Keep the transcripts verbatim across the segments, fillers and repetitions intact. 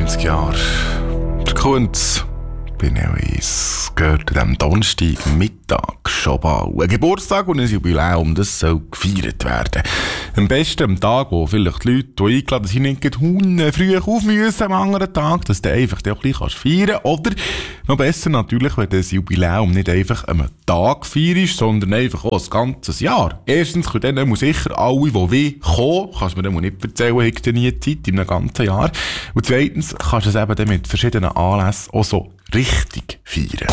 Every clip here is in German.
fünfzehn Jahre. Der Kunz bei Neois gehört am Donnerstagmittag schon bald. Ein Geburtstag und ein Jubiläum, das soll gefeiert werden. Am besten am Tag, wo vielleicht die Leute, die eingeladen sind, nicht Hunde früh auf müssen am anderen Tag, dass du einfach auch ein bisschen feiern kannst. Oder noch besser natürlich, wenn das Jubiläum nicht einfach am Tag feierst, sondern einfach auch ein ganzes Jahr. Erstens können dann sicher alle, die wollen, kommen. Kannst du mir dann nicht erzählen, ich habe nie Zeit in einem ganzen Jahr. Und zweitens kannst du es eben dann mit verschiedenen Anlässen auch so richtig feiern.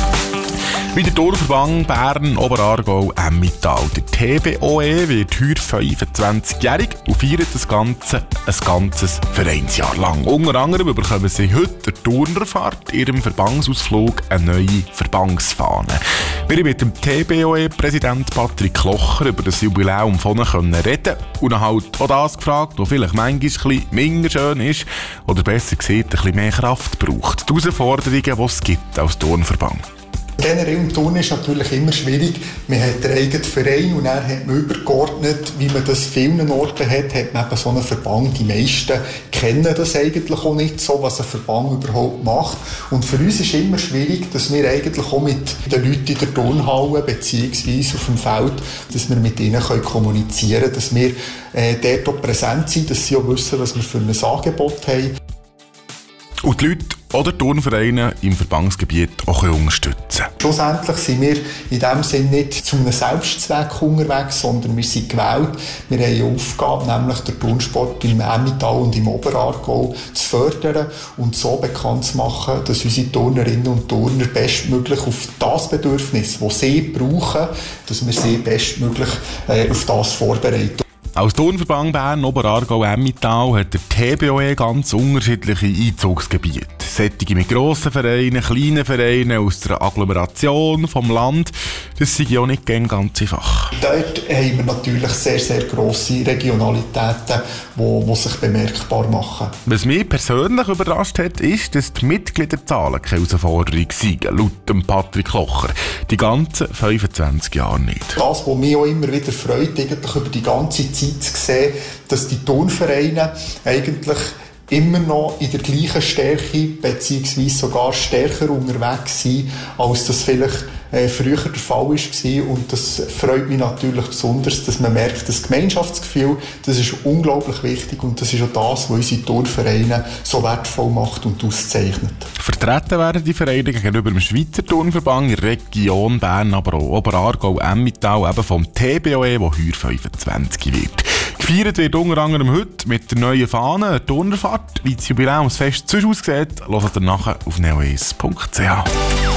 Wie der Turnverband Bern, Oberaargau, Emmental. Der T B O E wird heute fünfundzwanzigjährig und feiert das Ganze ein ganzes Vereinsjahr lang. Unter anderem bekommen sie heute der Turnerfahrt in ihrem Verbandsausflug eine neue Verbandsfahne. Wir haben mit dem T B O E-Präsident Patrick Klocher über das Jubiläum von ihnen reden und dann halt auch das gefragt, was vielleicht manchmal ein bisschen minder schön ist oder besser gesagt ein bisschen mehr Kraft braucht. Die Herausforderungen, die es gibt als Turnverband. Generell im Turnen ist natürlich immer schwierig. Man hat einen eigenen Verein und dann hat man übergeordnet, wie man das vielen Orten hat, hat man eben so einen Verband. Die meisten kennen das eigentlich auch nicht so, was ein Verband überhaupt macht. Und für uns ist immer schwierig, dass wir eigentlich auch mit den Leuten in der Turnhalle bzw. auf dem Feld, dass wir mit ihnen können kommunizieren können, dass wir äh, dort auch präsent sind, dass sie auch wissen, was wir für ein Angebot haben. Und die Leute oder Turnvereine im Verbandsgebiet auch unterstützen. Schlussendlich sind wir in dem Sinne nicht zu einem Selbstzweck unterwegs, sondern wir sind gewählt. Wir haben eine Aufgabe, nämlich den Turnsport im Emmental und im Oberaargau zu fördern und so bekannt zu machen, dass unsere Turnerinnen und Turner bestmöglich auf das Bedürfnis, das sie brauchen, dass wir sie bestmöglich äh, auf das vorbereiten. Als Turnverband Bern, Oberaargau, Emmental hat der T B O E ganz unterschiedliche Einzugsgebiete. Sättige mit grossen Vereinen, kleinen Vereinen aus der Agglomeration vom Land, das sind ja auch nicht ganz einfach. Dort haben wir natürlich sehr, sehr grosse Regionalitäten, die, die sich bemerkbar machen. Was mich persönlich überrascht hat, ist, dass die Mitgliederzahlen keine Herausforderung sind, laut Patrick Klocher. Die ganzen fünfundzwanzig Jahre nicht. Das, was mich auch immer wieder freut, eigentlich über die ganze Zeit zu sehen, dass die Turnvereine eigentlich immer noch in der gleichen Stärke bzw. sogar stärker unterwegs sind, als das vielleicht äh, früher der Fall war. Und das freut mich natürlich besonders, dass man merkt, das Gemeinschaftsgefühl, das ist unglaublich wichtig und das ist auch das, was unsere Turnvereine so wertvoll macht und auszeichnet. Vertreten werden die Vereine gegenüber dem Schweizer Turnverband in der Region Bern, aber auch Oberaargau, Emmental, eben vom T B O E, der heuer fünfundzwanzig wird. Gefeiert wird unter anderem heute mit der neuen Fahne, eine Turnerfahrt. Wie das Jubiläumsfest sonst aussieht, hört ihr nachher auf neois punkt c h.